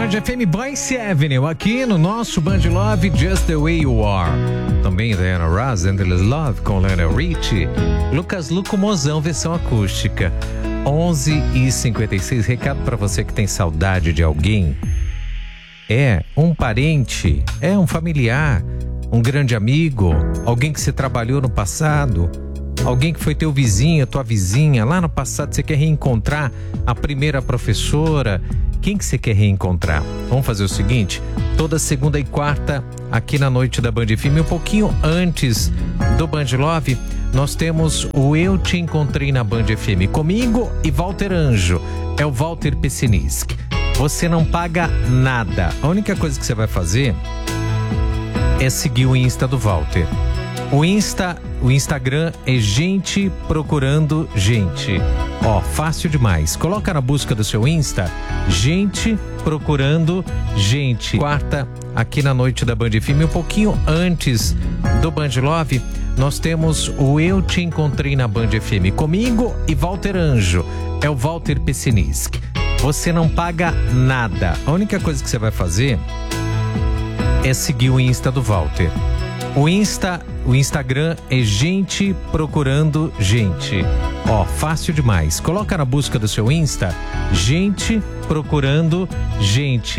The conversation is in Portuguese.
Band FM Boyce Avenue, aqui no nosso Band Love, Just the Way You Are. Também Diana Ross, Endless Love, com Lionel Richie. Lucas Luco Mozão, versão acústica. 11h56, recado pra você que tem saudade de alguém. É um parente, é um familiar, um grande amigo, alguém que você trabalhou no passado, alguém que foi teu vizinho, tua vizinha, lá no passado você quer reencontrar a primeira professora. Quem que você quer reencontrar? Vamos fazer o seguinte, toda segunda e quarta, aqui na noite da Band FM, um pouquinho antes do Band Love, nós temos o Eu Te Encontrei na Band FM, comigo e Walter Anjo, é o Walter Pessinski. Você não paga nada, a única coisa que você vai fazer é seguir o Insta do Walter. O Instagram é Gente Procurando Gente. Ó, fácil demais. Coloca na busca do seu Insta, Gente Procurando Gente. Quarta, aqui na noite da Band FM, um pouquinho antes do Band Love, nós temos o Eu Te Encontrei na Band FM, comigo e Walter Anjo. É o Walter Pessinski. Você não paga nada. A única coisa que você vai fazer é seguir o Insta do Walter. O Instagram é Gente Procurando Gente. Ó, fácil demais. Coloca na busca do seu Insta, Gente Procurando Gente.